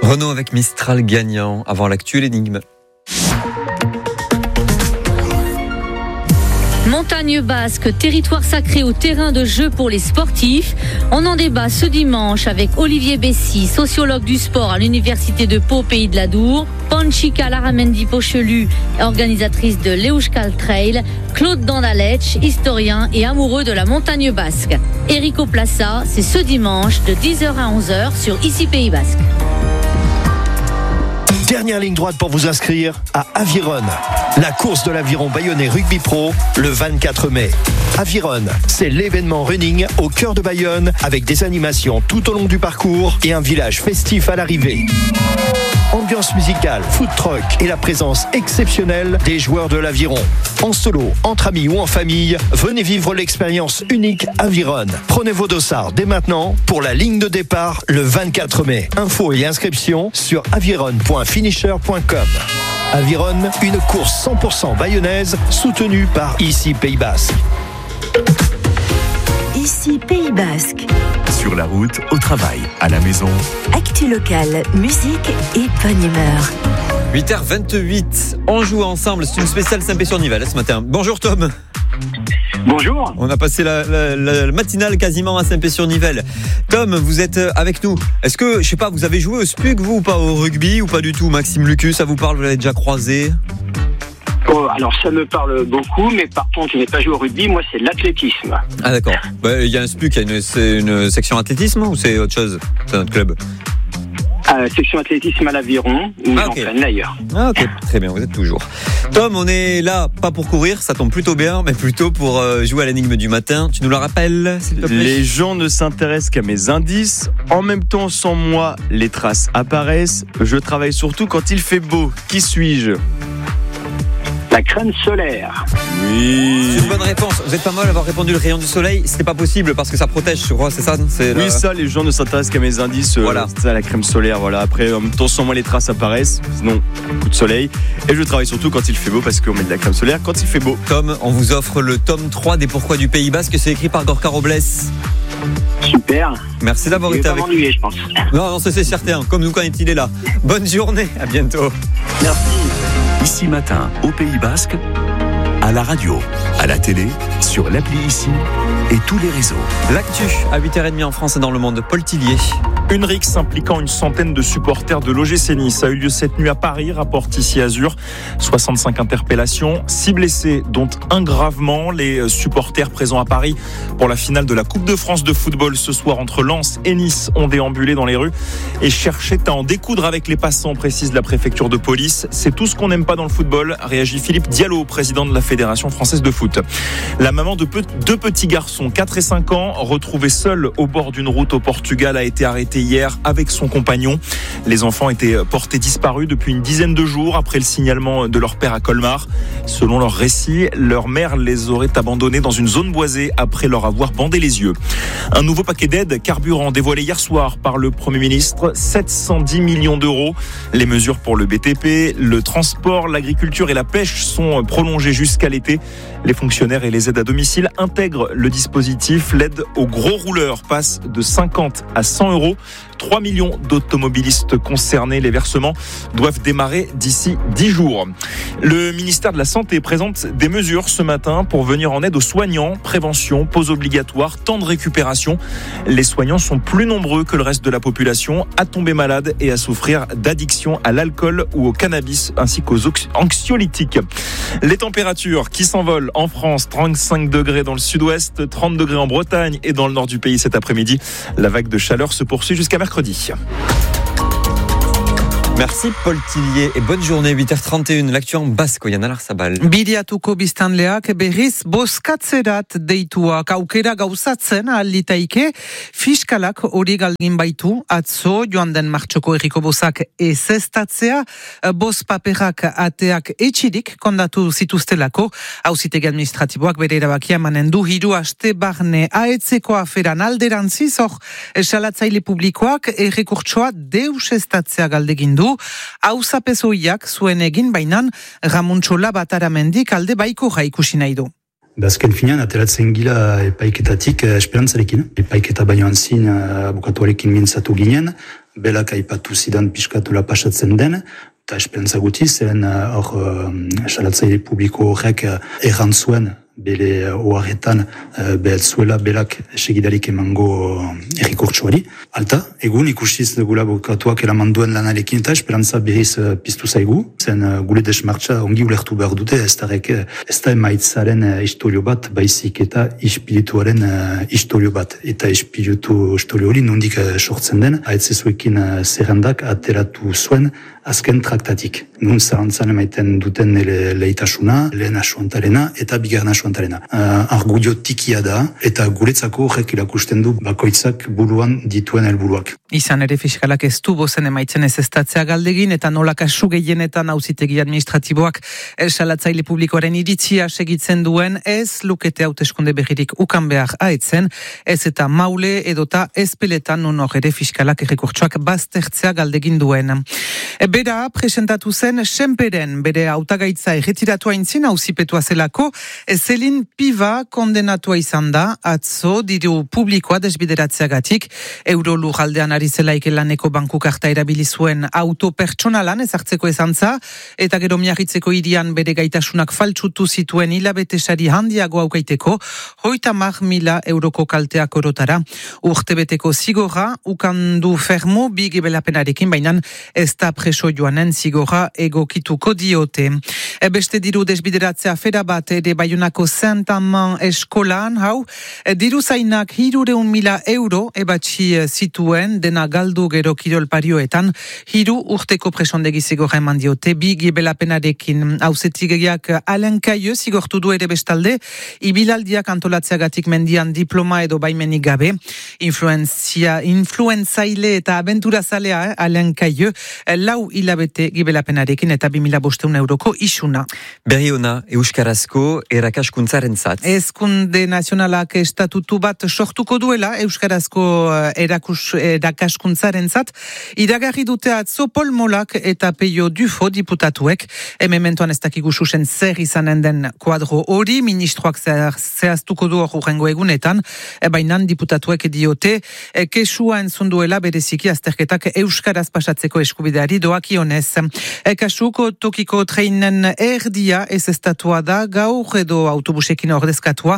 Renaud avec Mistral gagnant avant l'actu l'énigme. Montagne basque, territoire sacré ou terrain de jeu pour les sportifs. On en débat ce dimanche avec Olivier Bessy, sociologue du sport à l'Université de Pau, Pays de l'Adour, Panchika Laramendi-Pochelu, organisatrice de l'Euskal Trail, Claude Dandalech, historien et amoureux de la montagne basque. Erico Plaça, c'est ce dimanche de 10h à 11h sur ICI Pays Basque. Dernière ligne droite pour vous inscrire à Aviron. La course de l'aviron bayonnais Rugby Pro le 24 mai. Aviron, c'est l'événement running au cœur de Bayonne avec des animations tout au long du parcours et un village festif à l'arrivée. Ambiance musicale, food truck et la présence exceptionnelle des joueurs de l'aviron. En solo, entre amis ou en famille, venez vivre l'expérience unique Aviron. Prenez vos dossards dès maintenant pour la ligne de départ le 24 mai. Infos et inscriptions sur aviron.finisher.com. Aviron, une course 100% bayonnaise soutenue par ICI Pays Basque. ICI Pays Basque. Sur la route, au travail, à la maison. Actu locale, musique et bonne humeur. 8h28, on joue ensemble, c'est une spéciale Saint-Pé-sur-Nivelle ce matin. Bonjour Tom. Bonjour. On a passé la matinale quasiment à Saint-Pé-sur-Nivelle. Tom, vous êtes avec nous. Est-ce que, je sais pas, vous avez joué au SPUC vous ou pas, au rugby ou pas du tout? Maxime Lucus, ça vous parle, vous l'avez déjà croisé? Oh, alors ça me parle beaucoup, mais par contre je n'ai pas joué au rugby, moi c'est l'athlétisme. Ah d'accord, il y a un SPUC, il y a une section athlétisme ou c'est autre chose? C'est notre club? Section athlétisme à l'Aviron, où j'entraîne d'ailleurs. Ah ok, très bien, vous êtes toujours. Tom, on est là, pas pour courir, ça tombe plutôt bien, mais plutôt pour jouer à l'énigme du matin. Tu nous la rappelles, s'il te plaît? Les gens ne s'intéressent qu'à mes indices. En même temps, sans moi, les traces apparaissent. Je travaille surtout quand il fait beau. Qui suis-je? La crème solaire. Oui. C'est une bonne réponse. Vous êtes pas mal à avoir répondu le rayon du soleil. C'était pas possible parce que ça protège, je crois, c'est ça? Oui, ça, les gens ne s'intéressent qu'à mes indices. Voilà. C'est ça, la crème solaire. Voilà. Après, en même temps, sans moi, les traces apparaissent. Sinon, coup de soleil. Et je travaille surtout quand il fait beau parce qu'on met de la crème solaire quand il fait beau. Tom, on vous offre le tome 3 des Pourquoi du Pays Basque. C'est écrit par Gorka Robles. Super. Merci d'avoir été avec nous. Je pense. Non, c'est certain. Comme nous quand il est là. Bonne journée. À bientôt. Merci. Ici matin, au Pays Basque, à la radio, à la télé, sur l'appli ICI et tous les réseaux. L'actu à 8h30 en France et dans le monde. Paul Tillier. Une rixe impliquant une centaine de supporters de l'OGC Nice a eu lieu cette nuit à Paris, rapporte ici Azur. 65 interpellations, 6 blessés, dont un gravement. Les supporters présents à Paris pour la finale de la Coupe de France de football ce soir entre Lens et Nice ont déambulé dans les rues et cherchaient à en découdre avec les passants, précise la préfecture de police. C'est tout ce qu'on n'aime pas dans le football, réagit Philippe Diallo, président de la Fédération française de foot. La maman de deux petits garçons, 4 et 5 ans, retrouvés seuls au bord d'une route au Portugal, a été arrêtée hier avec son compagnon. Les enfants étaient portés disparus depuis une dizaine de jours après le signalement de leur père à Colmar. Selon leur récit, leur mère les aurait abandonnés dans une zone boisée après leur avoir bandé les yeux. Un nouveau paquet d'aide carburant dévoilé hier soir par le Premier ministre, 710 millions d'euros. Les mesures pour le BTP, le transport, l'agriculture et la pêche sont prolongées jusqu'à l'été. Les fonctionnaires et les aides à domicile intègrent le dispositif. L'aide aux gros rouleurs passe de 50 à 100 euros. 3 millions d'automobilistes concernés. Les versements doivent démarrer d'ici 10 jours. Le ministère de la Santé présente des mesures ce matin pour venir en aide aux soignants. Prévention, pause obligatoire, temps de récupération. Les soignants sont plus nombreux que le reste de la population à tomber malade et à souffrir d'addiction à l'alcool ou au cannabis ainsi qu'aux anxiolytiques. Les températures qui s'envolent en France, 35 degrés dans le sud-ouest, 30 degrés en Bretagne et dans le nord du pays cet après-midi. La vague de chaleur se poursuit jusqu'à mercredi. Merci Paul Tillier et bonne journée. 8h31, l'actu en basque, Yana Larsabal. Bidiatuko biztanleak berriz bozkatzerat deituak aukera gauzatzen alditaike fiskalak hori galdin baitu atzo joan den martxoko herriko bozak ezeztatzea boz paperak ateak etxirik kondatu zituztelako auzitegi administratiboak bere erabakia emanen du 3 aste barne aetzeko aferan alderantziz hor salatzaile publikoak errekurtsoa deusestatzea galdegin du auzapezoiak zuen egin bainan Ramuntxola Bataramendik alde baiko ikusi nahi du. Azken finean, ateratzen gila epaiketatik esperantzarekin. Epaiketa baino antzin abokatuarekin mintzatu ginen. belak aipatu zidan piskatula pasatzen den, eta esperantza guti, zeren hor salatzaile publiko horrek erran zuen, bere oharretan behatzuela belak segidarik emango errikurtsuari. Alta, egun ikusiz gula bokatuak eraman duen lanarekin eta esperantza berriz piztu zaigu. Zen gure desmartza ongi ulertu behar dute, ez da emaitzaren historio bat, baizik eta ispirituaren historio bat. Eta ispiritu historio hori nondik sortzen den, haetzezuekin zerrendak ateratu zuen azken traktatik. Nun zarantzan emaiten duten lehitasuna, lehen asuantarena eta bigarren asuantarena. Argudio tikia da, eta guretzako horrek irakusten du bakoitzak buruan dituen helburuak. Izan ere fiskalak ez du bozen emaitzen ez estatzea galdegin, eta nola kasu gehienetan auzitegi administratiboak salatzaile publikoaren iritzia segitzen duen, ez lukete hauteskunde berririk ukan behar haetzen, ez eta maule edota ez peletan non hor ere fiskalak errekurtsoak baztertzea galdegin duen. Bera presentatu zen Senperen, bere hautagaitza erretiratu aintzin auzipetua zelako, Zelin Piva kondenatua izan da, atzo diru publikoa desbideratzeagatik, euro lurraldean ari zelaik laneko banku karta erabili zuen auto pertsonalan ezartzeko ezantza, eta gero miarritzeko hirian bere gaitasunak faltsutu zituen hilabetesari handiago aukaiteko, 30.000 euroko kalteak orotara. Urtebeteko zigorra, ukandu fermo bi gibelapenarekin, bainan ez da preso joanen zigorra egokituko diote. Beste diru desbideratzea fera bat ere Baionako Saint-Amand eskolan, hau, diru zainak 300.000 euro ebatzi zituen dena galdu gero kirol parioetan, 3 urteko presondegi zigorra eman diote, bi gibelapenarekin auzetigeak Alain Cailleux zigortu du ere bestalde, ibilaldiak antolatzeagatik mendian diploma edo baimenik gabe, influenzaile eta abenturazalea Alain Cailleux, lau hilabete gibelapenarekin eta 2.500 euroko isuna. Berri ona euskarazko erakaskuntzaren zat. Ezkunde nazionalak estatutu bat sortuko duela euskarazko erakaskuntzaren zat, iragarri dute atzo Pol Molak eta Peio Dufo diputatuek, mementoan ez dakigu susen zer izanen den kuadro hori, ministroak zehaztuko du horrengo egunetan, bainan diputatuek diote, kesua entzunduela bereziki azterketak euskaraz pasatzeko eskubideari doakionez. Kasuko tokiko treinen erdia ez estatua da, gaur edo autobusekin ordezkatua,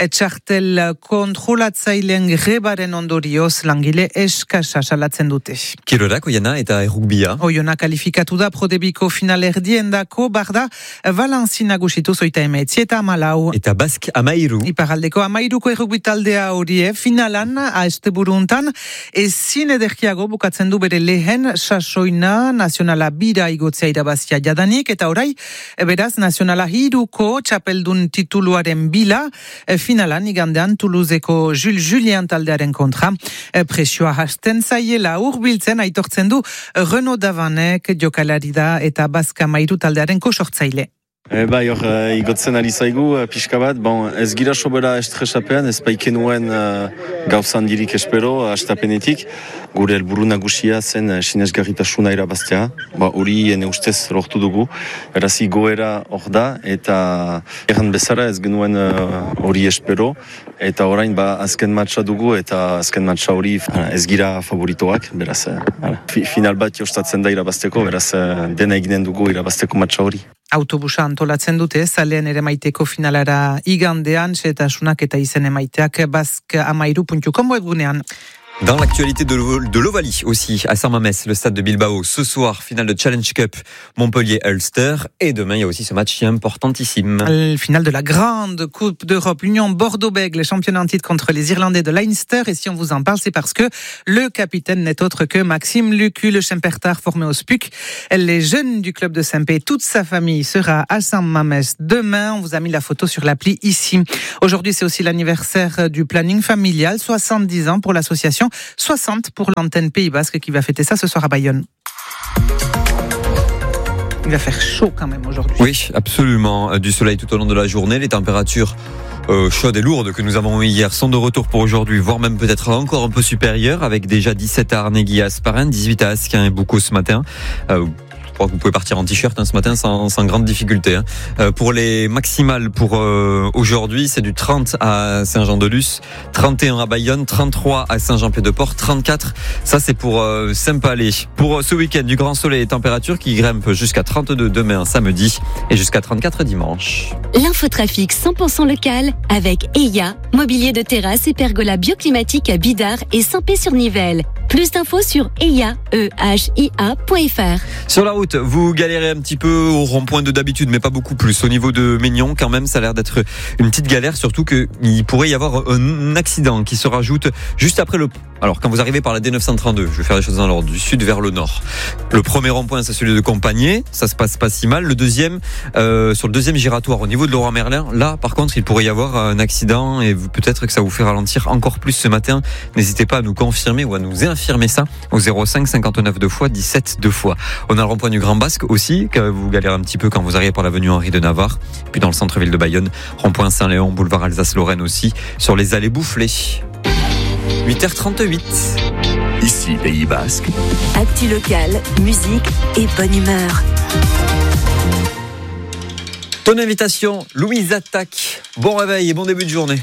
txartel kontrolatzailean grebaren ondorioz langile eskasa salatzen dute. Kirorak, oiana eta errugbia. Oiona kalifikatu da prodebiko final erdiendako, barda Valenci nagusitu zoita emetzi eta amalau. Eta Bask amairu. Iparaldeko amairuko errugbitaldea horie finalan, asteburuntan, ezin ederkiago bukatzen du bere lehen sasoina nazionala bira igotzea irabazia jadanik, eta orai, beraz, nazionala hiruko txapeldun tituluaren bila, finalan igandean Toulouseko Jules Julien taldearen kontra. Presioa hasten zaiela urbiltzen aitortzen du Renaud Davanek jokalari da eta Bask amairu taldearen kosortzaile. Bai, hor, igotzen ari zaigu, pixka bat, ez gira sobera estresapean, ez baikenuen gauzan dirik espero, astapenetik, gure helburu nagusia zen sinesgarritasuna irabaztea, hori ene ustez lortu dugu, erazi goera hor da, eta erran bezala ez genuen hori espero, eta orain azken matcha dugu, eta azken matcha hori ez gira favoritoak, beraz, final bat jostatzen da irabazteko, beraz, dena eginen dugu irabazteko matcha hori. Autobusa antolatzen dute, zalean ere maiteko finalara igandean, setasunak eta izen emaiteak baskamahiru.com webgunean. Dans l'actualité de l'Ovalie aussi, à Saint-Mamès, le stade de Bilbao, ce soir, finale de Challenge Cup Montpellier-Ulster. Et demain, il y a aussi ce match importantissime. Le finale de la grande Coupe d'Europe, Union Bordeaux-Bègles, championnat en titre contre les Irlandais de Leinster. Et si on vous en parle, c'est parce que le capitaine n'est autre que Maxime Lucu, le Schempertard formé au SPUC. Les jeunes du club de Saint-Pé, toute sa famille sera à Saint-Mamès demain. On vous a mis la photo sur l'appli ici. Aujourd'hui, c'est aussi l'anniversaire du planning familial, 70 ans pour l'association. 60 pour l'antenne Pays Basque qui va fêter ça ce soir à Bayonne. Il va faire chaud quand même aujourd'hui. Oui, absolument. Du soleil tout au long de la journée. Les températures chaudes et lourdes que nous avons eu hier sont de retour pour aujourd'hui, voire même peut-être encore un peu supérieures, avec déjà 17 à Arnegui et Asparen, 18 à Asquin et Boucau ce matin. crois que vous pouvez partir en t-shirt ce matin sans grande difficulté. Pour les maximales pour aujourd'hui, c'est du 30 à Saint-Jean-de-Luz, 31 à Bayonne, 33 à Saint-Jean-Pied-de-Port, 34. Ça, c'est pour Saint-Palais. Pour ce week-end, du grand soleil et température qui grimpent jusqu'à 32 demain samedi et jusqu'à 34 dimanche. L'infotrafic 100% local avec EIA, mobilier de terrasse et pergola bioclimatique à Bidart et Saint-Pé-sur-Nivelle. Plus d'infos sur EIA.fr. Sur la route, vous galérez un petit peu au rond-point de d'habitude, mais pas beaucoup plus. Au niveau de Maignan, quand même, ça a l'air d'être une petite galère, surtout qu'il pourrait y avoir un accident qui se rajoute juste après Alors, quand vous arrivez par la D932, je vais faire les choses dans l'ordre, du sud vers le nord. Le premier rond-point, c'est celui de Compagné. Ça se passe pas si mal. Le deuxième, sur le deuxième giratoire, au niveau de Leroy Merlin, là, par contre, il pourrait y avoir un accident et peut-être que ça vous fait ralentir encore plus ce matin. N'hésitez pas à nous confirmer ou à nous infirmer ça au 05 59 2 fois 17 2 fois. On a le rond-point du Grand Basque aussi, que vous galérez un petit peu quand vous arrivez par l'avenue Henri de Navarre. Puis dans le centre-ville de Bayonne, rond-point Saint-Léon, boulevard Alsace-Lorraine aussi, sur les allées Boufflées. 8h38. Ici, Pays Basque. Actu local, musique et bonne humeur. Ton invitation, Louise Attaque. Bon réveil et bon début de journée.